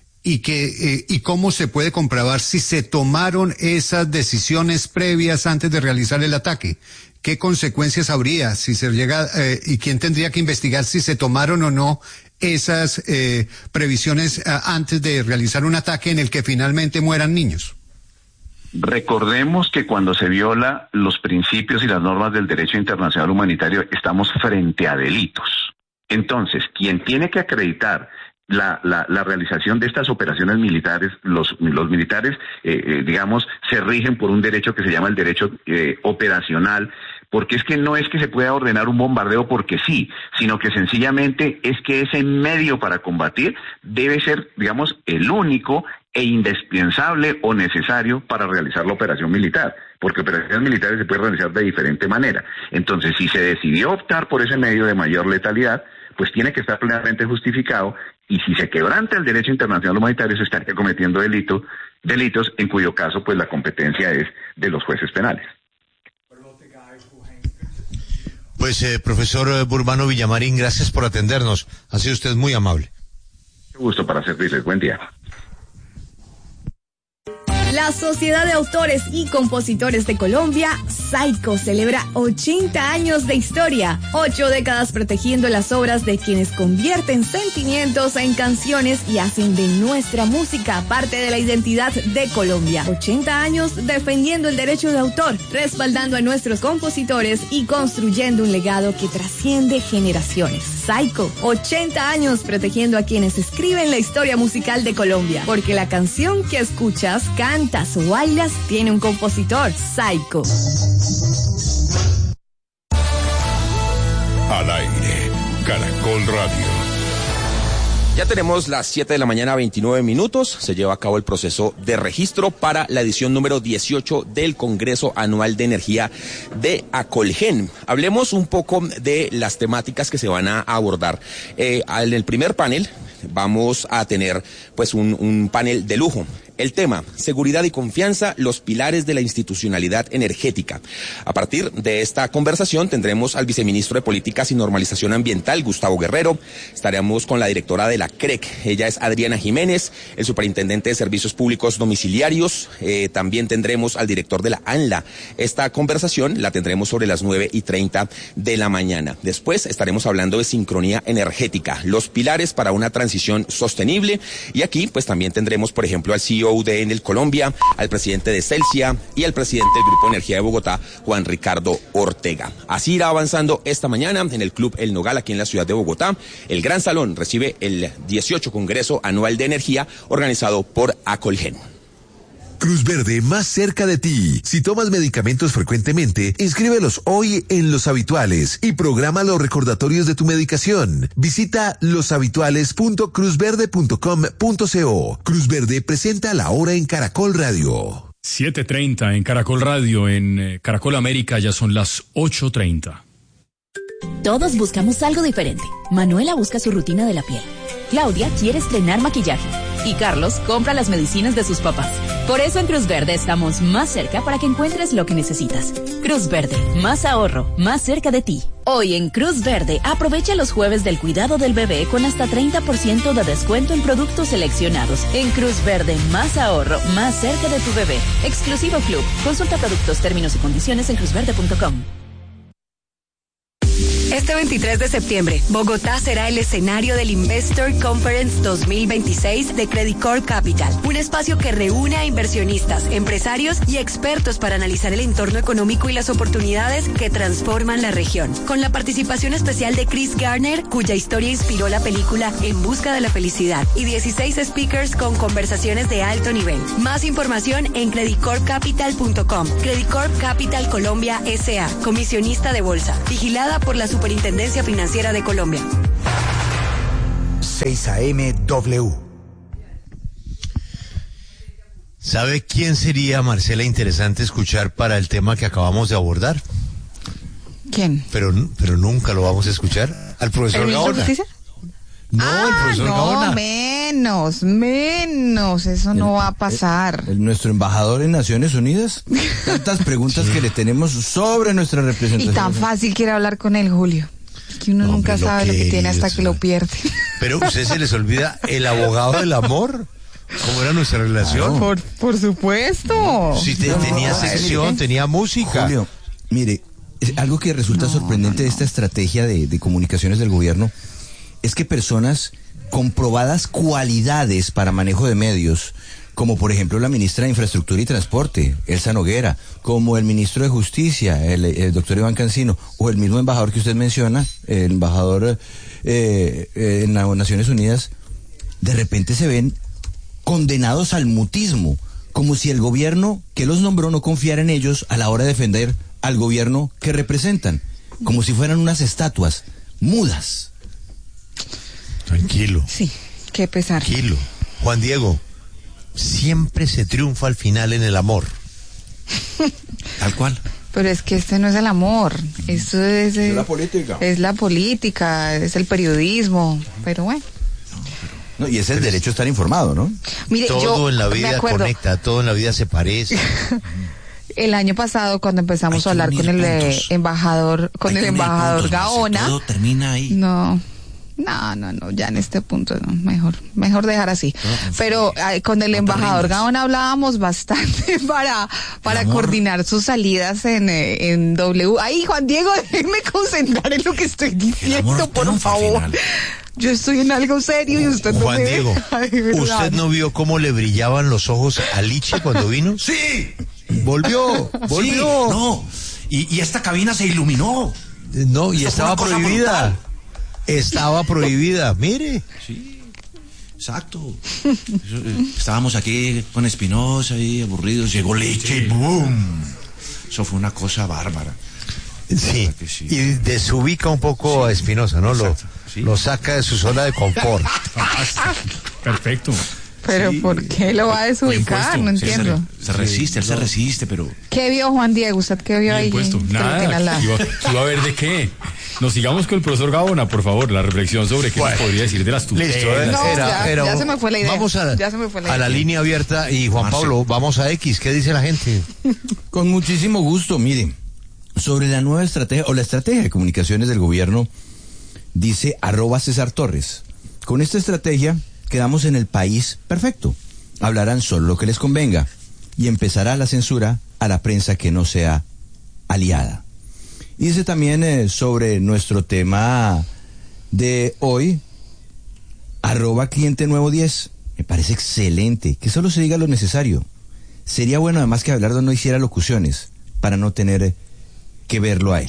¿Y cómo se puede comprobar si se tomaron esas decisiones previas antes de realizar el ataque? ¿Qué consecuencias habría si se llega y quién tendría que investigar si se tomaron o no esas previsiones antes de realizar un ataque en el que finalmente mueran niños? Recordemos que cuando se viola los principios y las normas del derecho internacional humanitario estamos frente a delitos. Entonces, quien tiene que acreditar la realización de estas operaciones militares, los militares, digamos, se rigen por un derecho que se llama el derecho operacional, porque es que no es que se pueda ordenar un bombardeo porque sí, sino que sencillamente es que ese medio para combatir debe ser, digamos, el único e indispensable o necesario para realizar la operación militar, porque operaciones militares se pueden realizar de diferente manera. Entonces, si se decidió optar por ese medio de mayor letalidad, pues tiene que estar plenamente justificado, y si se quebranta el derecho internacional humanitario se estaría cometiendo delitos, en cuyo caso pues la competencia es de los jueces penales. Pues profesor Burbano Villamarín, gracias por atendernos, ha sido usted muy amable. Un gusto para servirles, buen día. La Sociedad de Autores y Compositores de Colombia, SAICO, celebra 80 años de historia, 8 décadas protegiendo las obras de quienes convierten sentimientos en canciones y hacen de nuestra música parte de la identidad de Colombia. 80 años defendiendo el derecho de autor, respaldando a nuestros compositores y construyendo un legado que trasciende generaciones. SAICO, 80 años protegiendo a quienes escriben la historia musical de Colombia, porque la canción que escuchas, cantas o bailas tiene un compositor. SAICO. Al aire, Caracol Radio. Ya tenemos las 7 de la mañana, 29 minutos. Se lleva a cabo el proceso de registro para la edición número 18 del Congreso Anual de Energía de Acolgen. Hablemos un poco de las temáticas que se van a abordar. En el primer panel vamos a tener pues un panel de lujo. El tema, seguridad y confianza, los pilares de la institucionalidad energética. A partir de esta conversación tendremos al viceministro de Políticas y Normalización Ambiental, Gustavo Guerrero. Estaremos con la directora de la CREC, ella es Adriana Jiménez, el superintendente de Servicios Públicos Domiciliarios. También tendremos al director de la ANLA. Esta conversación la tendremos sobre las 9:30 de la mañana. Después estaremos hablando de sincronía energética, los pilares para una transición sostenible. Y aquí pues también tendremos, por ejemplo, al CEO de Enel Colombia, al presidente de Celsia y al presidente del Grupo Energía de Bogotá, Juan Ricardo Ortega. Así irá avanzando esta mañana en el Club El Nogal aquí en la ciudad de Bogotá. El Gran Salón recibe el 18 Congreso Anual de Energía organizado por Acolgen. Cruz Verde, más cerca de ti. Si tomas medicamentos frecuentemente, inscríbelos hoy en Los Habituales y programa los recordatorios de tu medicación. Visita loshabituales.cruzverde.com.co. Cruz Verde presenta la hora en Caracol Radio. 7:30 en Caracol Radio, en Caracol América ya son las 8:30. Todos buscamos algo diferente. Manuela busca su rutina de la piel. Claudia quiere estrenar maquillaje. Y Carlos compra las medicinas de sus papás. Por eso en Cruz Verde estamos más cerca para que encuentres lo que necesitas. Cruz Verde, más ahorro, más cerca de ti. Hoy en Cruz Verde, aprovecha los jueves del cuidado del bebé con hasta 30% de descuento en productos seleccionados. En Cruz Verde, más ahorro, más cerca de tu bebé. Exclusivo Club. Consulta productos, términos y condiciones en cruzverde.com. Este 23 de septiembre, Bogotá será el escenario del Investor Conference 2026 de Credit Corp Capital, un espacio que reúne a inversionistas, empresarios y expertos para analizar el entorno económico y las oportunidades que transforman la región. Con la participación especial de Chris Garner, cuya historia inspiró la película En busca de la felicidad, y 16 speakers con conversaciones de alto nivel. Más información en creditcorpcapital.com. Credit Corp Capital Colombia S.A., comisionista de bolsa, vigilada por la Superintendencia Financiera de Colombia. 6 AM W. ¿Sabe quién sería, Marcela, interesante escuchar para el tema que acabamos de abordar? ¿Quién? Pero nunca lo vamos a escuchar. Al profesor Gaona. Justicia? No, el profesor Gaona. Menos, eso no va a pasar. Nuestro embajador en Naciones Unidas, tantas preguntas que le tenemos sobre nuestra representación. Y tan fácil quiere hablar con él, Julio. Que uno nunca sabe lo que tiene hasta que lo pierde. Pero usted se les olvida el abogado del amor. ¿Cómo era nuestra relación? Por supuesto. Sí, tenía sección, tenía música. Julio, mire, algo que resulta sorprendente de esta estrategia de comunicaciones del gobierno es que personas con probadas cualidades para manejo de medios, como por ejemplo la ministra de Infraestructura y Transporte, Elsa Noguera, como el ministro de Justicia, el doctor Iván Cancino, o el mismo embajador que usted menciona, el embajador en las Naciones Unidas, de repente se ven condenados al mutismo, como si el gobierno que los nombró no confiara en ellos a la hora de defender al gobierno que representan, como si fueran unas estatuas mudas. Tranquilo. Sí, qué pesar. Tranquilo. Juan Diego, siempre se triunfa al final en el amor. Tal cual. Pero es que este no es el amor, esto es la política. Es la política, es el periodismo, pero bueno. No, y es el derecho a estar informado, ¿no? Mire, todo en la vida conecta, todo en la vida se parece. El año pasado, cuando empezamos a hablar con el embajador, Gaona, todo termina ahí. No, ya en este punto no, mejor dejar así. Pero con el embajador Gaona hablábamos bastante para coordinar sus salidas en W. Ay, Juan Diego, déjenme concentrar en lo que estoy diciendo, por favor. Yo estoy en algo serio y usted no Juan me... Diego, ¿usted no vio cómo le brillaban los ojos a Liche cuando vino? ¡Sí! Volvió. Sí, no, y esta cabina se iluminó. No, y estaba prohibida. Estaba prohibida, mire. Sí, exacto. Estábamos aquí con Espinosa y aburridos, llegó Liche y ¡boom! Eso fue una cosa bárbara. Sí, y desubica un poco a Espinosa, ¿no? Lo saca de su zona de confort. Perfecto. Pero sí. ¿Por qué lo va a desubicar? No entiendo. Se resiste, él se resiste, pero... ¿Qué vio Juan Diego? ¿Usted qué vio ahí? Nada, iba a ver de qué. Nos sigamos con el profesor Gaona, por favor, la reflexión sobre qué nos podría decir de las tutelas. Listo, ya se me fue la idea. Vamos a la línea abierta y Juan Pablo, vamos a X, ¿qué dice la gente? Con muchísimo gusto, miren, sobre la nueva estrategia, o la estrategia de comunicaciones del gobierno, dice @César Torres. Con esta estrategia quedamos en el país perfecto. Hablarán solo lo que les convenga y empezará la censura a la prensa que no sea aliada. Y dice también sobre nuestro tema de hoy, @Cliente Nuevo 10. Me parece excelente, que solo se diga lo necesario. Sería bueno además que Abelardo no hiciera locuciones para no tener que verlo a él.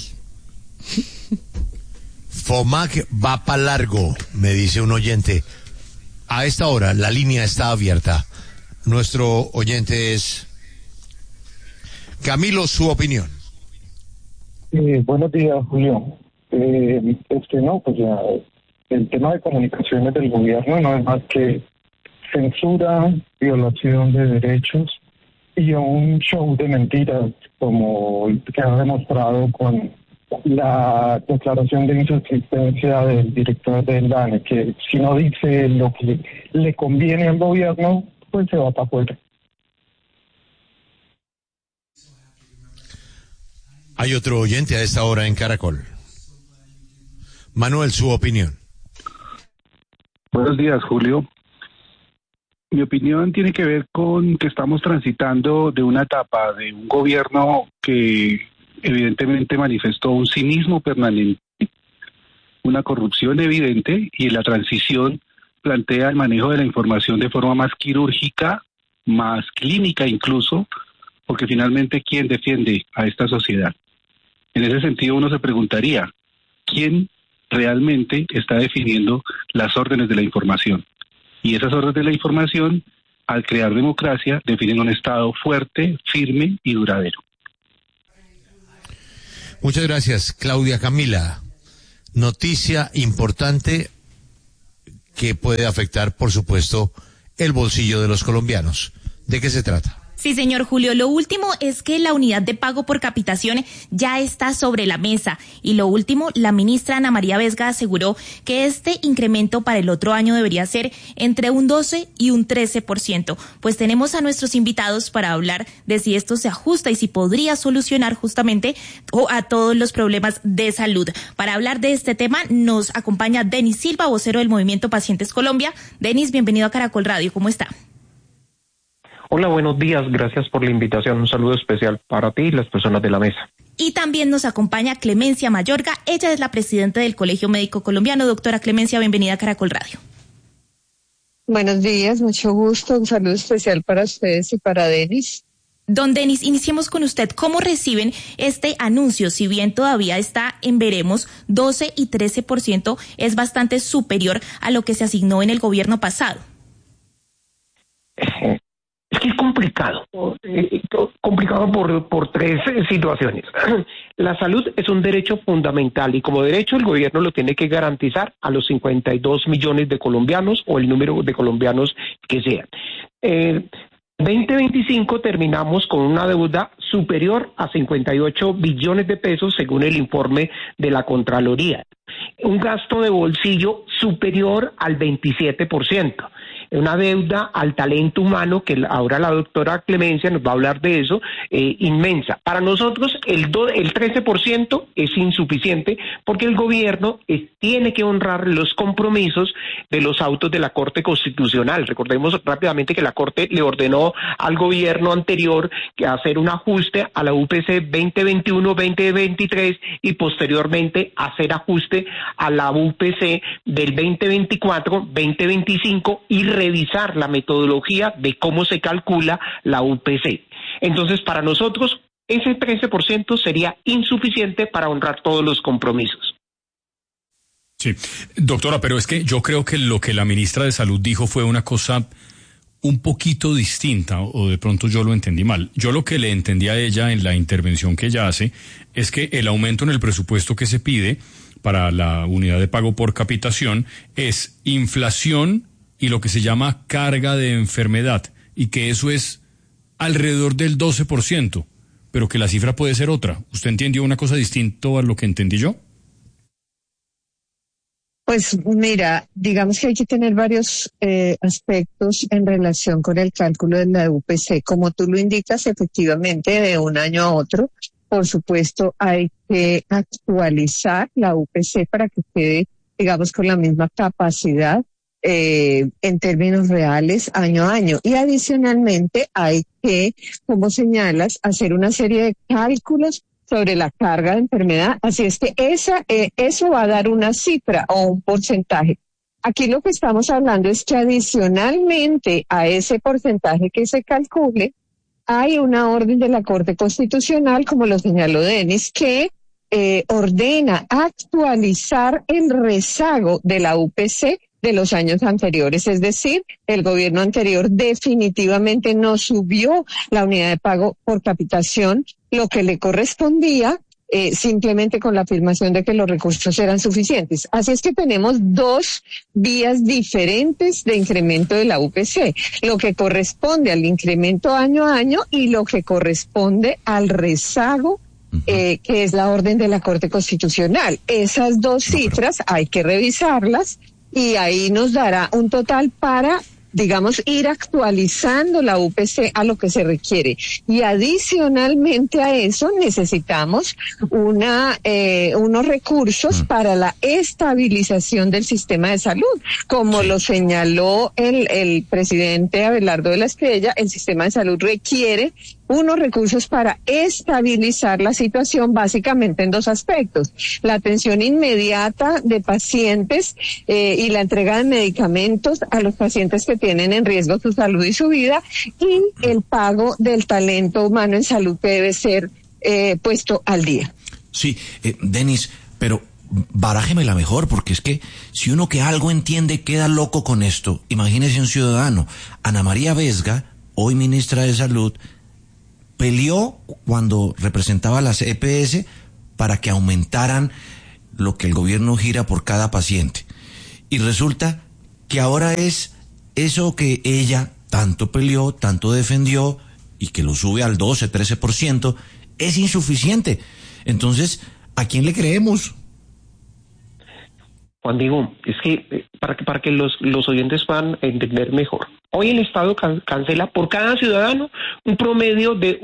FOMAC va para largo, me dice un oyente. A esta hora la línea está abierta. Nuestro oyente es Camilo, su opinión. Buenos días, Julio. Pues ya el tema de comunicaciones del gobierno no es más que censura, violación de derechos y un show de mentiras, como que ha demostrado con la declaración de insuficiencia del director del DANE, que si no dice lo que le conviene al gobierno, pues se va para afuera. Hay otro oyente a esta hora en Caracol. Manuel, su opinión. Buenos días, Julio. Mi opinión tiene que ver con que estamos transitando de una etapa de un gobierno que evidentemente manifestó un cinismo permanente, una corrupción evidente, y en la transición plantea el manejo de la información de forma más quirúrgica, más clínica incluso, porque finalmente ¿quién defiende a esta sociedad? En ese sentido uno se preguntaría, ¿quién realmente está definiendo las órdenes de la información? Y esas órdenes de la información, al crear democracia, definen un Estado fuerte, firme y duradero. Muchas gracias, Claudia Camila. Noticia importante que puede afectar, por supuesto, el bolsillo de los colombianos. ¿De qué se trata? Sí, señor Julio. Lo último es que la unidad de pago por capitación ya está sobre la mesa. Y lo último, la ministra Ana María Vesga aseguró que este incremento para el otro año debería ser entre un 12 y un 13%. Pues tenemos a nuestros invitados para hablar de si esto se ajusta y si podría solucionar justamente a todos los problemas de salud. Para hablar de este tema nos acompaña Denis Silva, vocero del Movimiento Pacientes Colombia. Denis, bienvenido a Caracol Radio. ¿Cómo está? Hola, buenos días. Gracias por la invitación. Un saludo especial para ti y las personas de la mesa. Y también nos acompaña Clemencia Mayorga. Ella es la presidenta del Colegio Médico Colombiano. Doctora Clemencia, bienvenida a Caracol Radio. Buenos días, mucho gusto. Un saludo especial para ustedes y para Denis. Don Denis, iniciemos con usted. ¿Cómo reciben este anuncio? Si bien todavía está en veremos, 12 y 13% es bastante superior a lo que se asignó en el gobierno pasado. Es que es complicado por tres situaciones. La salud es un derecho fundamental y como derecho el gobierno lo tiene que garantizar a los 52 millones de colombianos o el número de colombianos que sean. 2025 terminamos con una deuda superior a 58 billones de pesos según el informe de la Contraloría. Un gasto de bolsillo superior al 27%. Una deuda al talento humano, que ahora la doctora Clemencia nos va a hablar de eso, inmensa. Para nosotros el 13% es insuficiente porque el gobierno tiene que honrar los compromisos de los autos de la Corte Constitucional. Recordemos rápidamente que la Corte le ordenó al gobierno anterior que hacer un ajuste a la UPC 2021-2023 y posteriormente hacer ajuste a la UPC del 2024-2025 y revisar la metodología de cómo se calcula la UPC. Entonces, para nosotros, ese 13% sería insuficiente para honrar todos los compromisos. Sí, doctora, pero es que yo creo que lo que la ministra de Salud dijo fue una cosa un poquito distinta, o de pronto yo lo entendí mal. Yo lo que le entendí a ella en la intervención que ella hace es que el aumento en el presupuesto que se pide para la unidad de pago por capitación es inflación y lo que se llama carga de enfermedad, y que eso es alrededor del 12%, pero que la cifra puede ser otra. ¿Usted entendió una cosa distinta a lo que entendí yo? Pues mira, digamos que hay que tener varios aspectos en relación con el cálculo de la UPC. Como tú lo indicas, efectivamente, de un año a otro, por supuesto, hay que actualizar la UPC para que quede, digamos, con la misma capacidad en términos reales año a año. Y adicionalmente hay que, como señalas, hacer una serie de cálculos sobre la carga de enfermedad. Así es que eso va a dar una cifra o un porcentaje. Aquí lo que estamos hablando es que adicionalmente a ese porcentaje que se calcule, hay una orden de la Corte Constitucional, como lo señaló Denis, que ordena actualizar el rezago de la UPC de los años anteriores. Es decir, el gobierno anterior definitivamente no subió la unidad de pago por capitación, lo que le correspondía, simplemente con la afirmación de que los recursos eran suficientes. Así es que tenemos dos vías diferentes de incremento de la UPC, lo que corresponde al incremento año a año y lo que corresponde al rezago, que es la orden de la Corte Constitucional. Esas dos cifras hay que revisarlas y ahí nos dará un total para digamos, ir actualizando la UPC a lo que se requiere. Y adicionalmente a eso necesitamos unos recursos para la estabilización del sistema de salud. Como lo señaló el presidente Abelardo de la Espriella, el sistema de salud requiere unos recursos para estabilizar la situación, básicamente en dos aspectos: la atención inmediata de pacientes y la entrega de medicamentos a los pacientes que tienen en riesgo su salud y su vida, y el pago del talento humano en salud que debe ser puesto al día. Sí, Denis, pero barájemela mejor, porque es que si uno que algo entiende queda loco con esto, imagínese un ciudadano. Ana María Vesga, hoy ministra de Salud, peleó cuando representaba a las EPS para que aumentaran lo que el gobierno gira por cada paciente. Y resulta que ahora es eso que ella tanto peleó, tanto defendió, y que lo sube al 12, 13%, es insuficiente. Entonces, ¿a quién le creemos? Juan Diego, es que para que los oyentes puedan entender mejor, hoy el Estado cancela por cada ciudadano un promedio de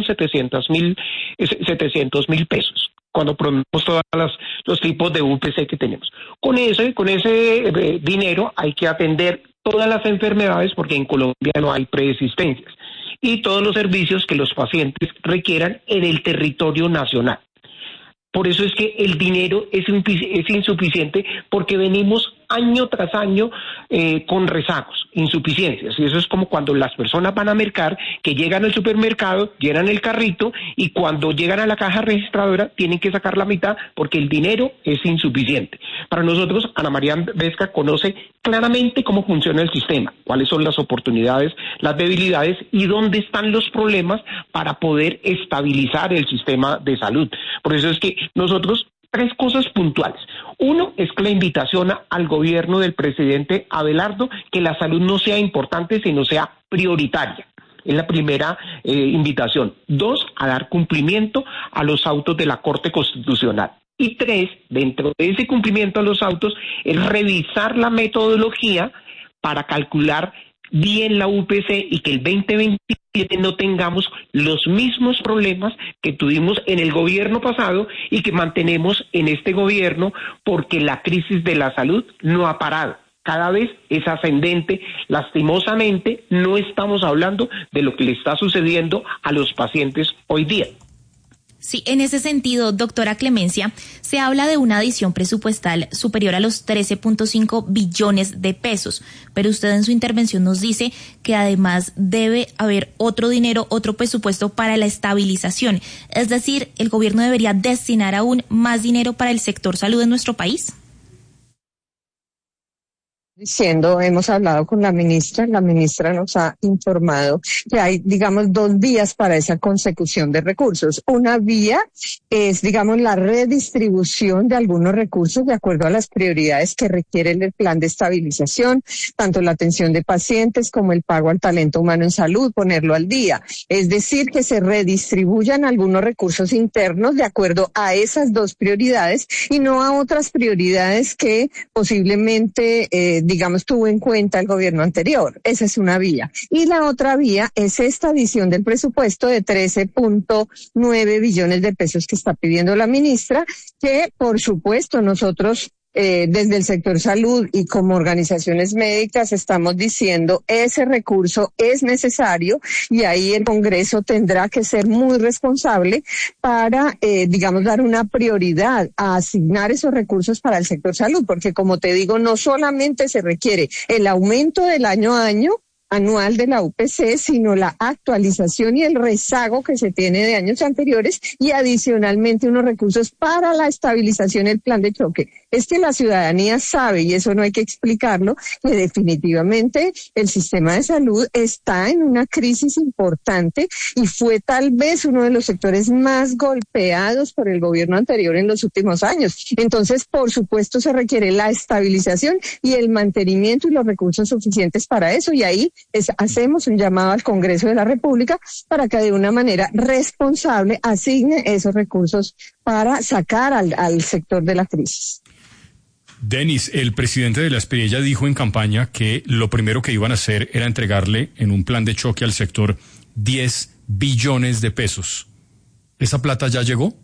1.700.000 pesos, cuando promediamos todos los tipos de UPC que tenemos. Con ese dinero hay que atender todas las enfermedades, porque en Colombia no hay preexistencias, y todos los servicios que los pacientes requieran en el territorio nacional. Por eso es que el dinero es insuficiente, porque venimos año tras año con rezagos, insuficiencias. Y eso es como cuando las personas van a mercar, que llegan al supermercado, llenan el carrito, y cuando llegan a la caja registradora tienen que sacar la mitad porque el dinero es insuficiente. Para nosotros, Ana María Vesga conoce claramente cómo funciona el sistema, cuáles son las oportunidades, las debilidades y dónde están los problemas para poder estabilizar el sistema de salud. Por eso es que nosotros, tres cosas puntuales. Uno es que la invitación al gobierno del presidente Abelardo, que la salud no sea importante, sino sea prioritaria. Es la primera invitación. Dos, a dar cumplimiento a los autos de la Corte Constitucional. Y tres, dentro de ese cumplimiento a los autos, es revisar la metodología para calcular bien la UPC y que el 2027 no tengamos los mismos problemas que tuvimos en el gobierno pasado y que mantenemos en este gobierno, porque la crisis de la salud no ha parado. Cada vez es ascendente. Lastimosamente, no estamos hablando de lo que le está sucediendo a los pacientes hoy día. Sí, en ese sentido, doctora Clemencia, se habla de una adición presupuestal superior a los 13.5 billones de pesos, pero usted en su intervención nos dice que además debe haber otro dinero, otro presupuesto para la estabilización. Es decir, ¿el gobierno debería destinar aún más dinero para el sector salud en nuestro país? Hemos hablado con la ministra nos ha informado que hay, digamos, dos vías para esa consecución de recursos. Una vía es, digamos, la redistribución de algunos recursos de acuerdo a las prioridades que requiere el plan de estabilización, tanto la atención de pacientes como el pago al talento humano en salud, ponerlo al día. Es decir, que se redistribuyan algunos recursos internos de acuerdo a esas dos prioridades y no a otras prioridades que posiblemente digamos, tuvo en cuenta el gobierno anterior. Esa es una vía. Y la otra vía es esta adición del presupuesto de 13.9 billones de pesos que está pidiendo la ministra, que por supuesto nosotros desde el sector salud y como organizaciones médicas estamos diciendo ese recurso es necesario, y ahí el Congreso tendrá que ser muy responsable para, digamos, dar una prioridad a asignar esos recursos para el sector salud, porque como te digo, no solamente se requiere el aumento del año a año anual de la UPC, sino la actualización y el rezago que se tiene de años anteriores, y adicionalmente unos recursos para la estabilización del plan de choque. Es que la ciudadanía sabe, y eso no hay que explicarlo, que definitivamente el sistema de salud está en una crisis importante y fue tal vez uno de los sectores más golpeados por el gobierno anterior en los últimos años. Entonces, por supuesto, se requiere la estabilización y el mantenimiento y los recursos suficientes para eso, y ahí hacemos un llamado al Congreso de la República para que de una manera responsable asigne esos recursos para sacar al sector de la crisis. Denis, el presidente de la Espriella dijo en campaña que lo primero que iban a hacer era entregarle en un plan de choque al sector 10 billones de pesos. ¿Esa plata ya llegó?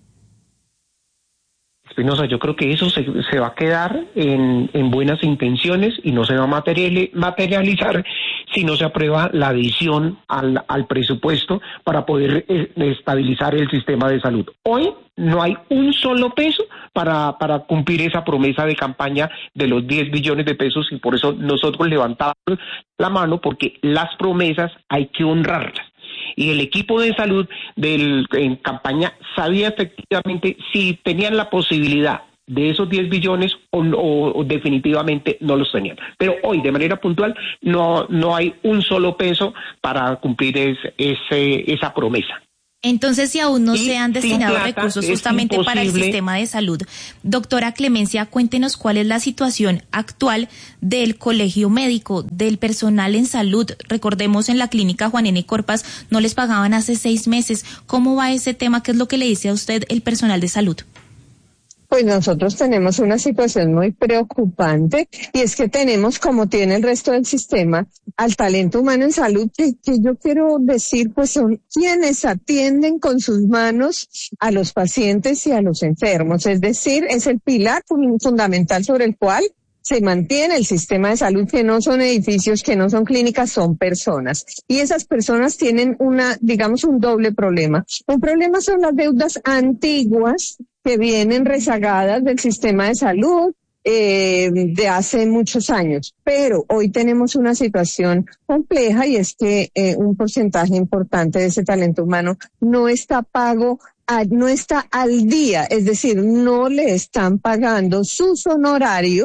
Espinosa, yo creo que eso se va a quedar en buenas intenciones y no se va a materializar si no se aprueba la adición al presupuesto para poder estabilizar el sistema de salud. Hoy no hay un solo peso para cumplir esa promesa de campaña de los 10 billones de pesos, y por eso nosotros levantamos la mano, porque las promesas hay que honrarlas. Y el equipo de salud en campaña sabía efectivamente si tenían la posibilidad de esos 10 billones o definitivamente no los tenían. Pero hoy, de manera puntual, no hay un solo peso para cumplir esa promesa. Entonces, si aún no se han destinado recursos justamente para el sistema de salud, doctora Clemencia, cuéntenos cuál es la situación actual del colegio médico, del personal en salud. Recordemos, en la clínica Juan N. Corpas no les pagaban hace 6 meses. ¿Cómo va ese tema? ¿Qué es lo que le dice a usted el personal de salud? Pues nosotros tenemos una situación muy preocupante, y es que tenemos, como tiene el resto del sistema, al talento humano en salud, que yo quiero decir, pues son quienes atienden con sus manos a los pacientes y a los enfermos. Es decir, es el pilar fundamental sobre el cual se mantiene el sistema de salud, que no son edificios, que no son clínicas, son personas. Y esas personas tienen un doble problema. Un problema son las deudas antiguas que vienen rezagadas del sistema de salud de hace muchos años. Pero hoy tenemos una situación compleja, y es que un porcentaje importante de ese talento humano no está pago, no está al día, es decir, no le están pagando sus honorarios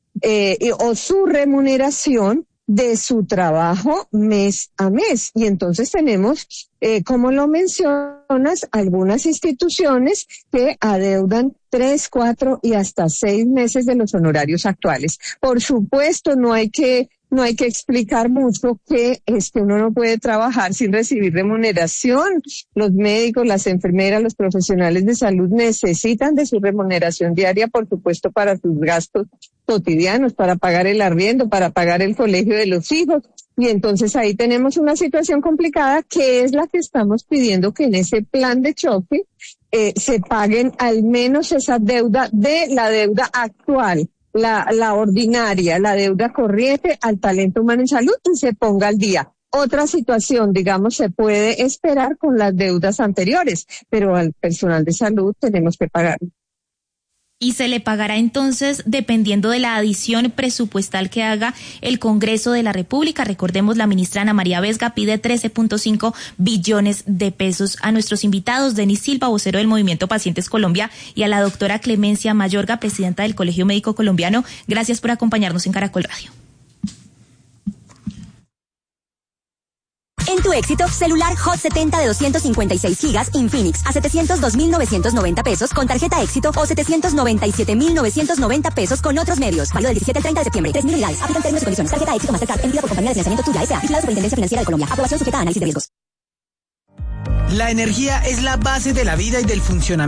o su remuneración de su trabajo mes a mes. Y entonces tenemos, como lo mencionas, algunas instituciones que adeudan 3, 4 y hasta 6 meses de los honorarios actuales. Por supuesto, no hay que explicar mucho que es que uno no puede trabajar sin recibir remuneración. Los médicos, las enfermeras, los profesionales de salud necesitan de su remuneración diaria, por supuesto, para sus gastos cotidianos, para pagar el arriendo, para pagar el colegio de los hijos. Y entonces ahí tenemos una situación complicada, que es la que estamos pidiendo que en ese plan de choque se paguen al menos esa deuda de la deuda actual, la ordinaria, la deuda corriente al talento humano en salud, y se ponga al día. Otra situación, se puede esperar con las deudas anteriores, pero al personal de salud tenemos que pagar. Y se le pagará entonces dependiendo de la adición presupuestal que haga el Congreso de la República. Recordemos, la ministra Ana María Vesga pide 13.5 billones de pesos. A nuestros invitados, Denis Silva, vocero del Movimiento Pacientes Colombia, y a la doctora Clemencia Mayorga, presidenta del Colegio Médico Colombiano, gracias por acompañarnos en Caracol Radio. En tu Éxito, celular Hot 70 de 256 gigas Infinix a 702.990 pesos con tarjeta Éxito, o 797.990 pesos con otros medios. Válido del 17 al 30 de septiembre. 3.000 unidades. Aplican términos y condiciones. Tarjeta Éxito Mastercard, emitida por compañía de financiamiento Tuya S.A. Vigilado Superintendencia Financiera de Colombia. Aprobación sujeta a análisis de riesgos. La energía es la base de la vida y del funcionamiento